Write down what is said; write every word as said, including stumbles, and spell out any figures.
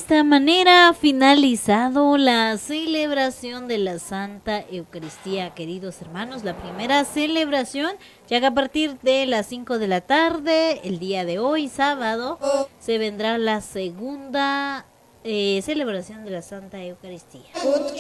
esta manera ha finalizado la celebración de la Santa Eucaristía, queridos hermanos. La primera celebración, ya que a partir de las cinco de la tarde, el día de hoy, sábado, se vendrá la segunda eh, celebración de la Santa Eucaristía.